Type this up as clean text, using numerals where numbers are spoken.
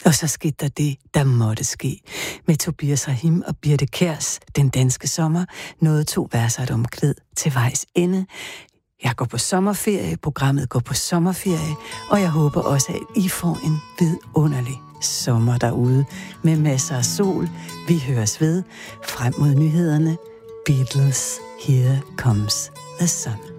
Og så skete der det, der måtte ske. Med Tobias Rahim og Birthe Kjærs Den danske sommer nåede 2 vers og et omkvæd til vejs ende. Jeg går på sommerferie, programmet går på sommerferie, og jeg håber også, at I får en vidunderlig sommer derude med masser af sol. Vi høres ved frem mod nyhederne. Beatles, Here Comes the Sun.